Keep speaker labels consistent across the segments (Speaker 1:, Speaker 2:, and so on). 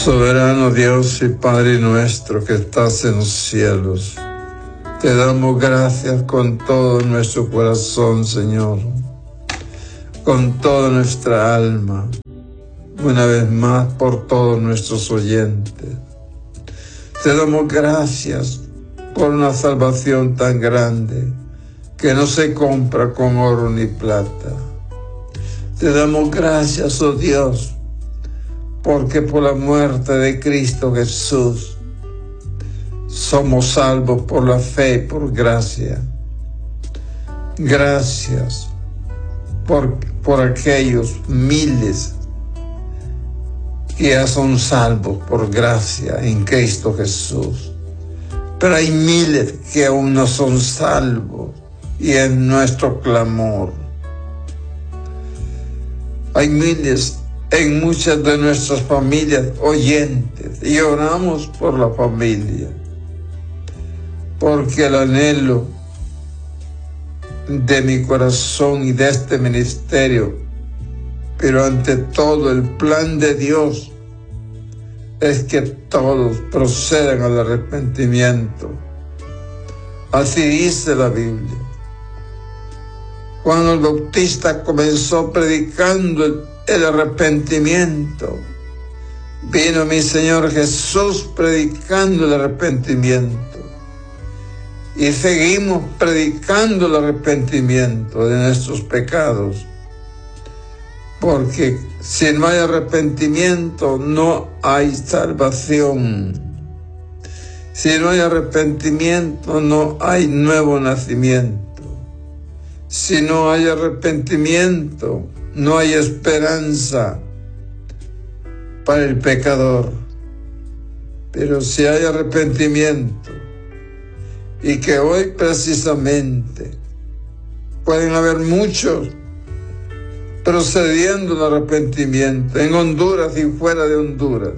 Speaker 1: Soberano Dios y Padre nuestro que estás en los cielos, te damos gracias con todo nuestro corazón, Señor, con toda nuestra alma, una vez más por todos nuestros oyentes. Te damos gracias por una salvación tan grande que no se compra con oro ni plata. Te damos gracias, oh Dios, porque por la muerte de Cristo Jesús somos salvos por la fe y por gracia. Gracias por aquellos miles que ya son salvos por gracia en Cristo Jesús. Pero hay miles que aún no son salvos y es nuestro clamor. Hay miles en muchas de nuestras familias oyentes y oramos por la familia, porque el anhelo de mi corazón y de este ministerio, pero ante todo el plan de Dios, es que todos procedan al arrepentimiento. Así dice la Biblia. Juan el Bautista comenzó predicando el arrepentimiento. Vino mi Señor Jesús predicando el arrepentimiento. Y seguimos predicando el arrepentimiento de nuestros pecados. Porque si no hay arrepentimiento, no hay salvación. Si no hay arrepentimiento, no hay nuevo nacimiento. Si no hay arrepentimiento, no hay esperanza para el pecador. Pero si hay arrepentimiento, y que hoy precisamente pueden haber muchos procediendo al arrepentimiento en Honduras y fuera de Honduras.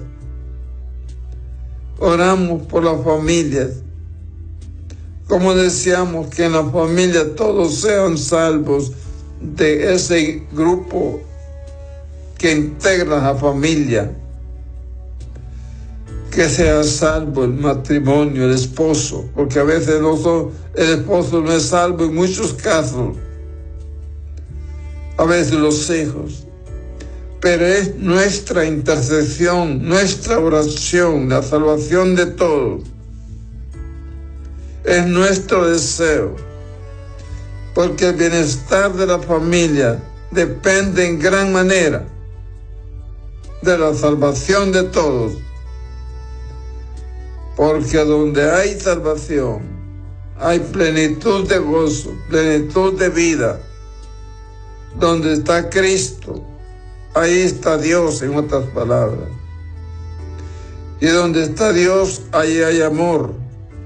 Speaker 1: Oramos por las familias, como deseamos que en la familia todos sean salvos de ese grupo que integra la familia, que sea salvo el matrimonio, el esposo, porque a veces el esposo no es salvo en muchos casos, a veces los hijos, pero es nuestra intercesión, nuestra oración, la salvación de todos. Es nuestro deseo, porque el bienestar de la familia depende en gran manera de la salvación de todos, porque donde hay salvación hay plenitud de gozo, plenitud de vida. Donde está Cristo, ahí está Dios, en otras palabras. Y donde está Dios, ahí hay amor.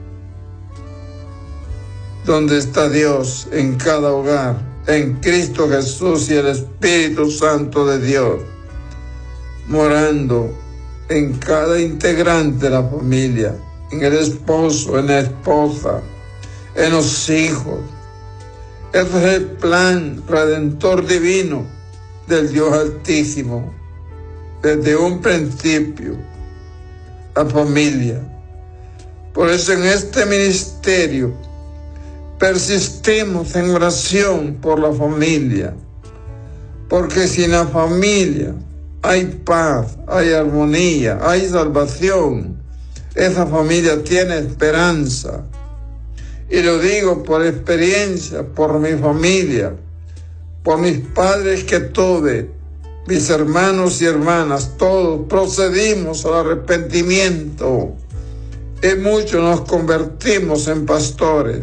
Speaker 1: Donde está Dios, en cada hogar, en Cristo Jesús y el Espíritu Santo de Dios, morando en cada integrante de la familia, en el esposo, en la esposa, en los hijos. Ese es el plan redentor divino del Dios Altísimo, desde un principio, la familia. Por eso en este ministerio persistimos en oración por la familia, porque sin la familia hay paz, hay armonía, hay salvación. Esa familia tiene esperanza. Y lo digo por experiencia, por mi familia, por mis padres que tuve, mis hermanos y hermanas, todos procedimos al arrepentimiento. Y muchos nos convertimos en pastores.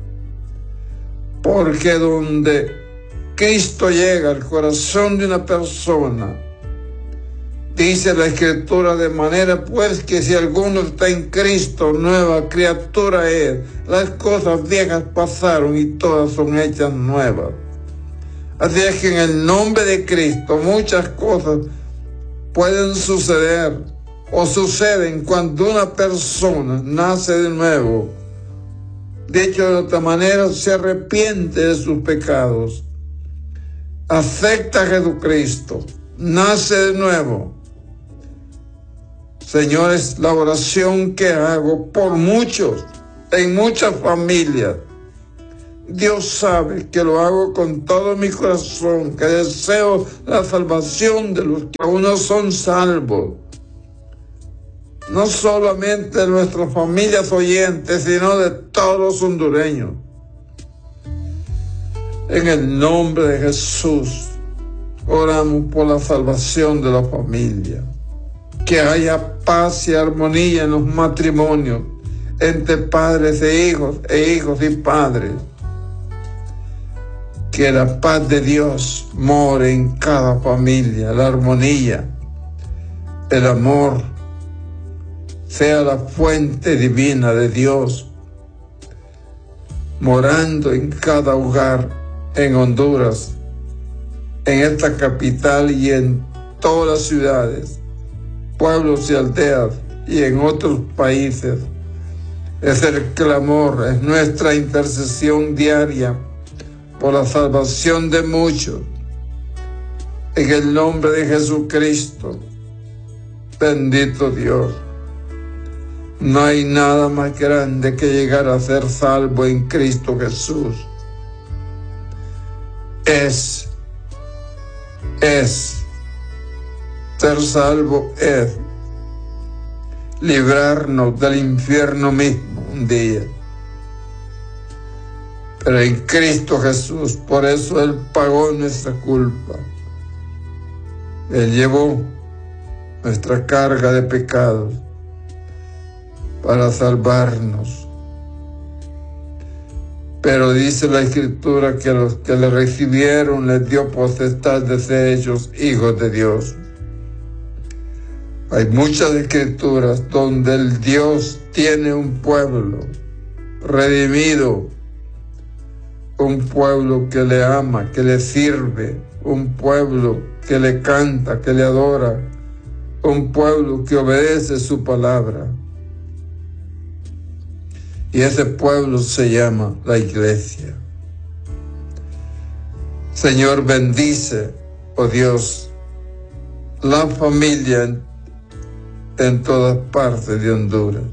Speaker 1: Porque donde Cristo llega al corazón de una persona, dice la Escritura de manera pues que si alguno está en Cristo, nueva criatura es. Las cosas viejas pasaron y todas son hechas nuevas. Así es que en el nombre de Cristo muchas cosas pueden suceder o suceden cuando una persona nace de nuevo. Dicho de otra manera, se arrepiente de sus pecados, acepta a Jesucristo, nace de nuevo, Señor, es la oración que hago por muchos, en muchas familias. Dios sabe que lo hago con todo mi corazón, que deseo la salvación de los que aún no son salvos. No solamente de nuestras familias oyentes, sino de todos los hondureños. En el nombre de Jesús, oramos por la salvación de la familia. Que haya paz y armonía en los matrimonios, entre padres e hijos y padres. Que la paz de Dios more en cada familia, la armonía, el amor, sea la fuente divina de Dios, morando en cada hogar en Honduras, en esta capital y en todas las ciudades, pueblos y aldeas y en otros países. Es el clamor, es nuestra intercesión diaria por la salvación de muchos. En el nombre de Jesucristo, bendito Dios. No hay nada más grande que llegar a ser salvo en Cristo Jesús. Ser salvo es librarnos del infierno mismo un día. Pero en Cristo Jesús, por eso Él pagó nuestra culpa. Él llevó nuestra carga de pecados para salvarnos. Pero dice la Escritura que a los que le recibieron les dio potestad de ser hechos hijos de Dios. Hay muchas Escrituras donde el Dios tiene un pueblo redimido, un pueblo que le ama, que le sirve, un pueblo que le canta, que le adora, un pueblo que obedece su palabra. Y ese pueblo se llama la iglesia. Señor, bendice, oh Dios, la familia en todas partes de Honduras.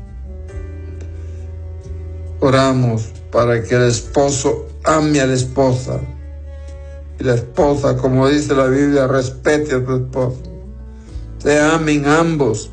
Speaker 1: Oramos para que el esposo ame a la esposa y la esposa, como dice la Biblia, respete a su esposo. Se amen ambos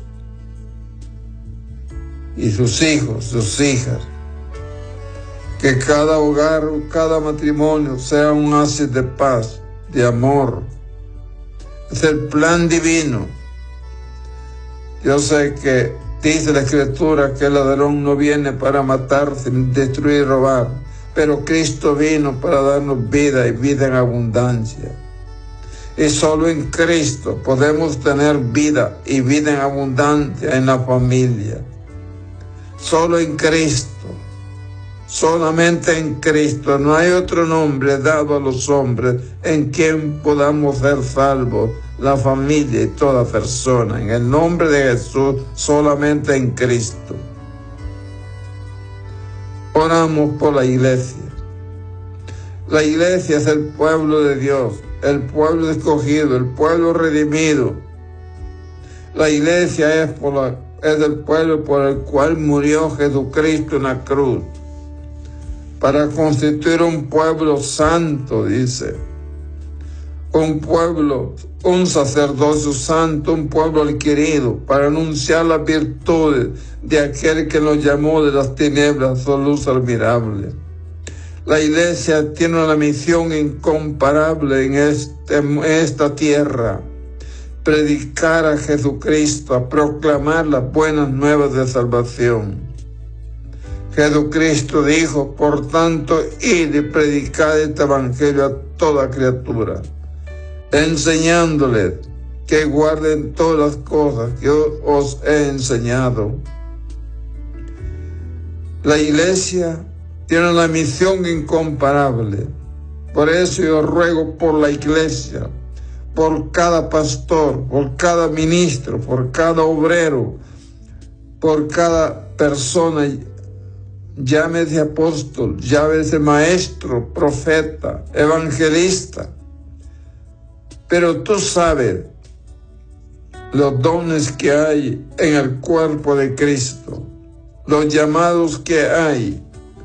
Speaker 1: y sus hijos, sus hijas. Que cada hogar, cada matrimonio sea un oasis de paz, de amor. Es el plan divino. Yo sé que dice la Escritura que el ladrón no viene para matar, destruir y robar, pero Cristo vino para darnos vida y vida en abundancia. Y solo en Cristo podemos tener vida y vida en abundancia en la familia. Solo en Cristo, solamente en Cristo. No hay otro nombre dado a los hombres en quien podamos ser salvos, la familia y toda persona. En el nombre de Jesús, solamente en Cristo. Oramos por la iglesia. La iglesia es el pueblo de Dios, el pueblo escogido, el pueblo redimido. La iglesia es el pueblo por el cual murió Jesucristo en la cruz, para constituir un pueblo santo, dice. Un pueblo, un sacerdocio santo, un pueblo adquirido, para anunciar las virtudes de aquel que nos llamó de las tinieblas a su luz admirable. La iglesia tiene una misión incomparable en esta tierra: predicar a Jesucristo, a proclamar las buenas nuevas de salvación. Jesucristo dijo, por tanto, id y predicad este evangelio a toda criatura, enseñándoles que guarden todas las cosas que os he enseñado. La iglesia tiene una misión incomparable. Por eso yo ruego por la iglesia, por cada pastor, por cada ministro, por cada obrero, por cada persona, llámese apóstol, llámese maestro, profeta, evangelista. Pero tú sabes los dones que hay en el cuerpo de Cristo, los llamados que hay.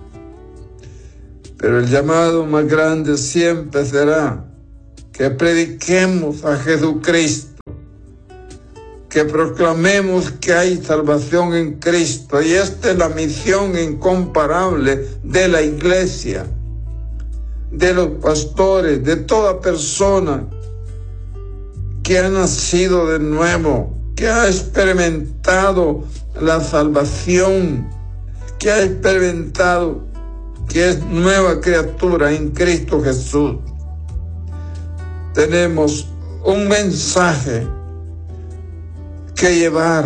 Speaker 1: Pero el llamado más grande siempre será que prediquemos a Jesucristo, que proclamemos que hay salvación en Cristo. Y esta es la misión incomparable de la iglesia, de los pastores, de toda persona que ha nacido de nuevo, que ha experimentado la salvación, que ha experimentado que es nueva criatura en Cristo Jesús. Tenemos un mensaje que llevar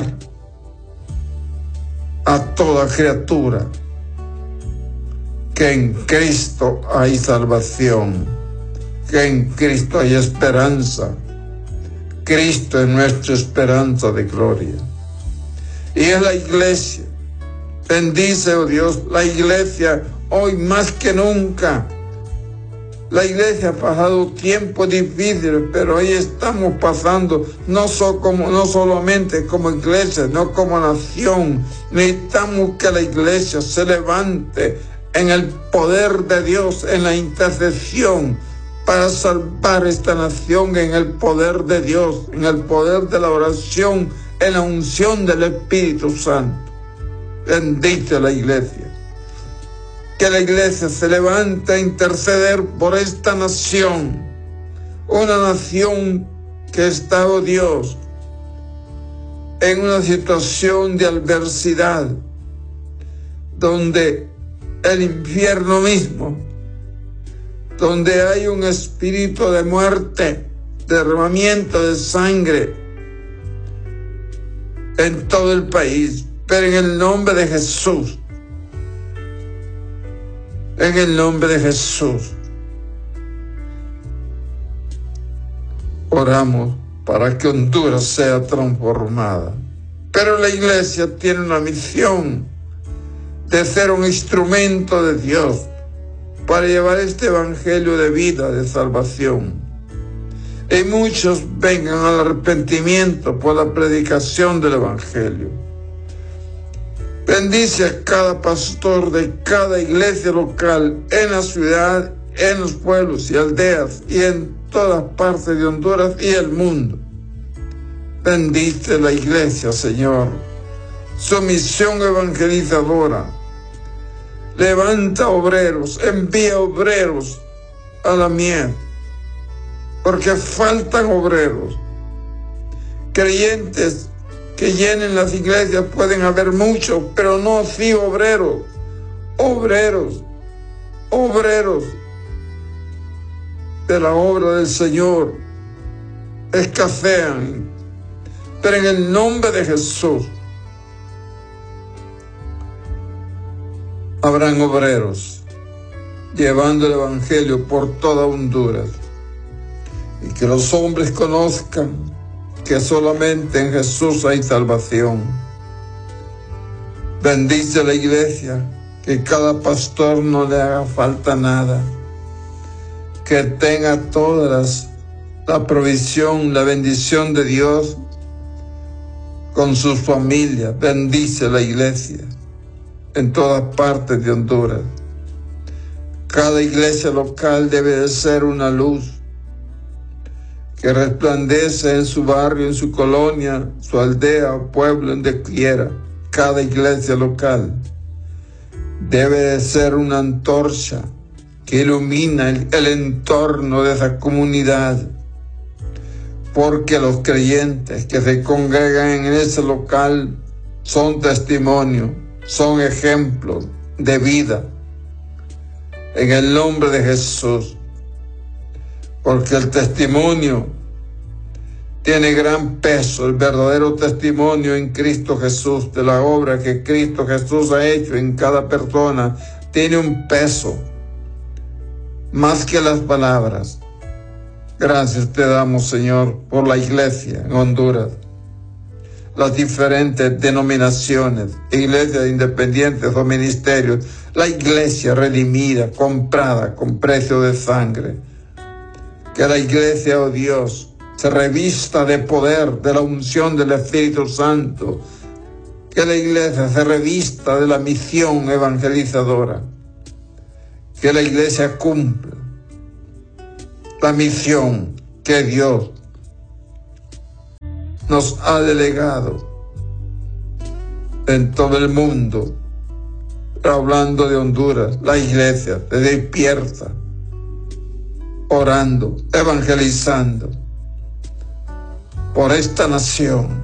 Speaker 1: a toda criatura, que en Cristo hay salvación, que en Cristo hay esperanza. Cristo es nuestra esperanza de gloria. Y es la iglesia. Bendice, oh Dios, la iglesia hoy más que nunca. La iglesia ha pasado tiempos difíciles, pero hoy estamos pasando no solamente como iglesia, no como nación. Necesitamos que la iglesia se levante en el poder de Dios, en la intercesión, para salvar esta nación, en el poder de Dios, en el poder de la oración, en la unción del Espíritu Santo. Bendice la iglesia. Que la iglesia se levante a interceder por esta nación, una nación que está, oh Dios, en una situación de adversidad, donde el infierno mismo, donde hay un espíritu de muerte, derramamiento de sangre en todo el país. Pero en el nombre de Jesús, en el nombre de Jesús, oramos para que Honduras sea transformada. Pero la iglesia tiene una misión de ser un instrumento de Dios para llevar este evangelio de vida, de salvación. Y muchos vengan al arrepentimiento por la predicación del evangelio. Bendice a cada pastor de cada iglesia local en la ciudad, en los pueblos y aldeas y en todas partes de Honduras y el mundo. Bendice la iglesia, Señor, su misión evangelizadora. Levanta obreros, envía obreros a la mies, porque faltan obreros. Creyentes que llenen las iglesias pueden haber muchos, pero no así obreros. Obreros de la obra del Señor escasean. Pero en el nombre de Jesús habrán obreros llevando el evangelio por toda Honduras, y que los hombres conozcan que solamente en Jesús hay salvación. Bendice la iglesia, que cada pastor no le haga falta nada, que tenga la provisión, la bendición de Dios con sus familias. Bendice la iglesia en todas partes de Honduras. Cada iglesia local debe de ser una luz que resplandece en su barrio, en su colonia, su aldea o pueblo, donde quiera. Cada iglesia local debe de ser una antorcha que ilumina el entorno de esa comunidad, porque los creyentes que se congregan en ese local son testimonio, son ejemplos de vida. En el nombre de Jesús, porque el testimonio tiene gran peso, el verdadero testimonio en Cristo Jesús, de la obra que Cristo Jesús ha hecho en cada persona, tiene un peso más que las palabras. Gracias te damos, Señor, por la iglesia en Honduras, las diferentes denominaciones, iglesias independientes o ministerios, la iglesia redimida, comprada con precio de sangre. Que la iglesia, oh Dios, se revista de poder, de la unción del Espíritu Santo. Que la iglesia se revista de la misión evangelizadora. Que la iglesia cumpla la misión que Dios nos ha delegado en todo el mundo. Pero hablando de Honduras, la iglesia se despierta, orando, evangelizando por esta nación.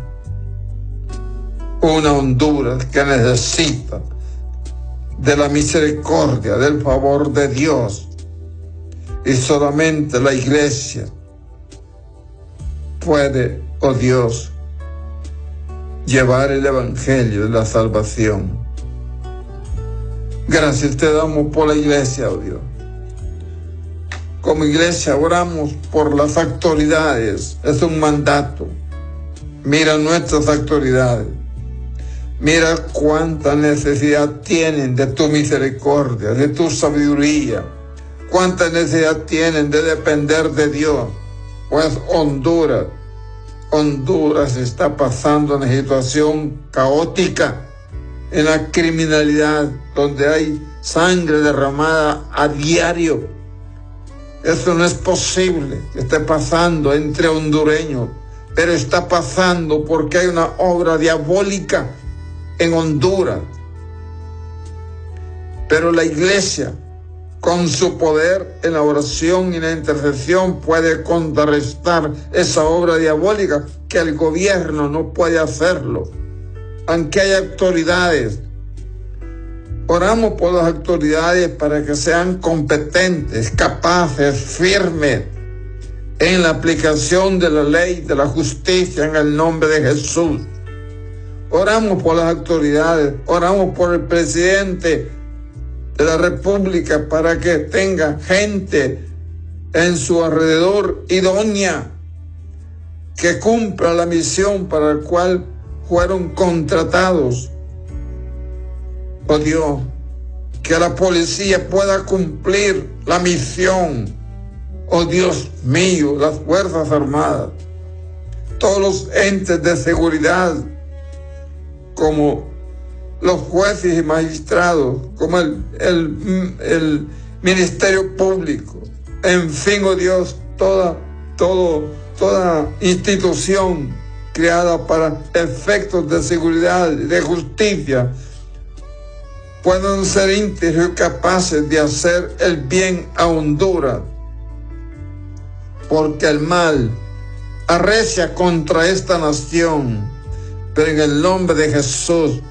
Speaker 1: Una Honduras que necesita de la misericordia, del favor de Dios. Y solamente la iglesia puede, oh Dios, llevar el evangelio de la salvación. Gracias te damos por la iglesia, oh Dios. Como iglesia oramos por las autoridades. Es un mandato. Mira nuestras autoridades. Mira cuánta necesidad tienen de tu misericordia, de tu sabiduría. Cuánta necesidad tienen de depender de Dios. Pues Honduras está pasando una situación caótica en la criminalidad, donde hay sangre derramada a diario. Eso no es posible que esté pasando entre hondureños, pero está pasando porque hay una obra diabólica en Honduras. Pero la iglesia, con su poder en la oración y la intercesión, puede contrarrestar esa obra diabólica, que el gobierno no puede hacerlo, aunque haya autoridades. Oramos por las autoridades para que sean competentes, capaces, firmes en la aplicación de la ley, de la justicia, en el nombre de Jesús. Oramos por las autoridades, oramos por el presidente de la República para que tenga gente en su alrededor idónea, que cumpla la misión para la cual fueron contratados. Oh Dios, que la policía pueda cumplir la misión. Oh Dios mío, las Fuerzas Armadas, todos los entes de seguridad, como los jueces y magistrados, como el Ministerio Público, en fin, oh Dios, toda institución creada para efectos de seguridad y de justicia, puedan ser íntegros y capaces de hacer el bien a Honduras, porque el mal arrecia contra esta nación. Pero en el nombre de Jesús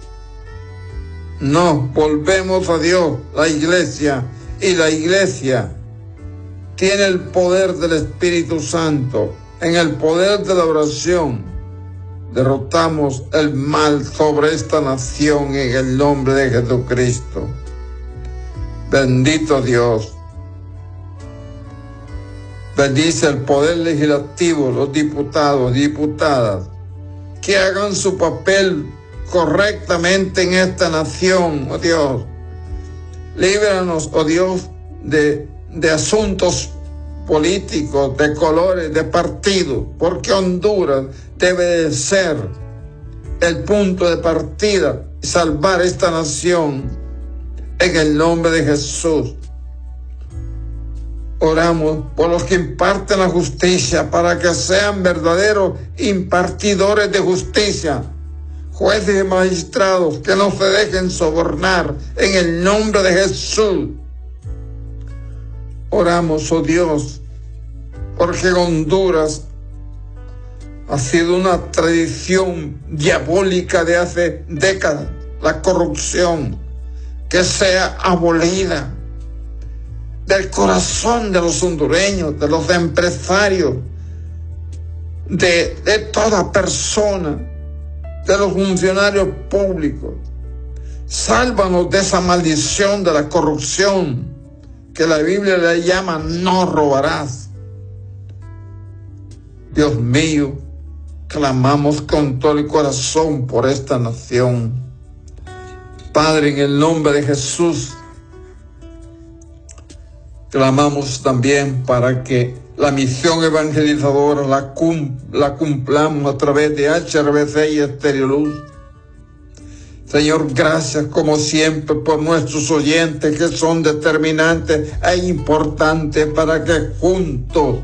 Speaker 1: nos volvemos a Dios, la iglesia, y la iglesia tiene el poder del Espíritu Santo. En el poder de la oración derrotamos el mal sobre esta nación en el nombre de Jesucristo. Bendito Dios. Bendice el poder legislativo, los diputados, diputadas, que hagan su papel correctamente en esta nación, oh Dios. Líbranos, oh Dios, de asuntos políticos, de colores, de partidos, porque Honduras debe de ser el punto de partida y salvar esta nación en el nombre de Jesús. Oramos por los que imparten la justicia, para que sean verdaderos impartidores de justicia, jueces y magistrados que no se dejen sobornar en el nombre de Jesús. Oramos, oh Dios, porque Honduras ha sido una tradición diabólica de hace décadas, la corrupción, que sea abolida del corazón de los hondureños, de los empresarios, de toda persona, de los funcionarios públicos. Sálvanos de esa maldición de la corrupción, que la Biblia le llama no robarás. Dios mío, clamamos con todo el corazón por esta nación. Padre, en el nombre de Jesús, clamamos también para que la misión evangelizadora la cumplamos a través de HRBC y Estéreo Luz. Señor, gracias como siempre por nuestros oyentes que son determinantes e importantes para que juntos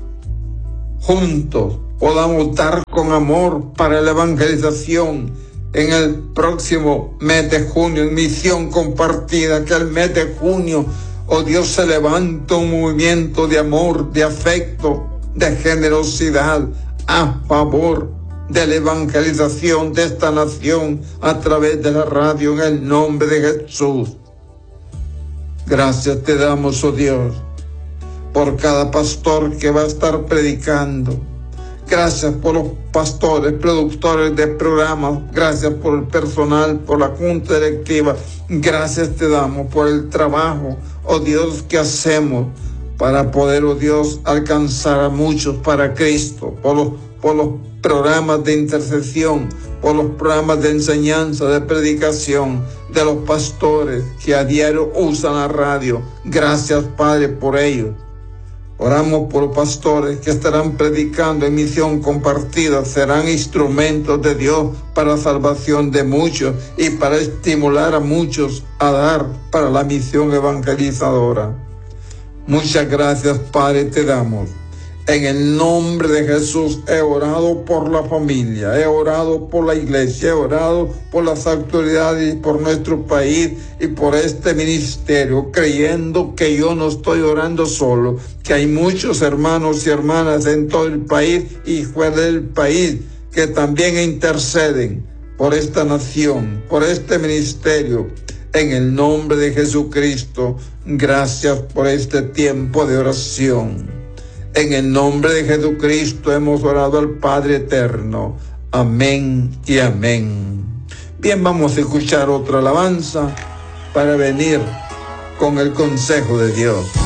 Speaker 1: podamos dar con amor para la evangelización en el próximo mes de junio, en misión compartida, que el mes de junio, oh Dios, se levanta un movimiento de amor, de afecto, de generosidad a favor de la evangelización de esta nación a través de la radio, en el nombre de Jesús. Gracias te damos, oh Dios, por cada pastor que va a estar predicando. Gracias por los pastores, productores de programas. Gracias por el personal, por la junta directiva. Gracias te damos por el trabajo, oh Dios, que hacemos para poder, oh Dios, alcanzar a muchos para Cristo, por los programas de intercesión, por los programas de enseñanza, de predicación, de los pastores que a diario usan la radio. Gracias, Padre, por ellos. Oramos por los pastores que estarán predicando en misión compartida, serán instrumentos de Dios para la salvación de muchos y para estimular a muchos a dar para la misión evangelizadora. Muchas gracias, Padre, te damos. En el nombre de Jesús he orado por la familia, he orado por la iglesia, he orado por las autoridades y por nuestro país y por este ministerio, creyendo que yo no estoy orando solo, que hay muchos hermanos y hermanas en todo el país y fuera del país que también interceden por esta nación, por este ministerio. En el nombre de Jesucristo, gracias por este tiempo de oración. En el nombre de Jesucristo hemos orado al Padre Eterno. Amén y amén. Bien, vamos a escuchar otra alabanza para venir con el consejo de Dios.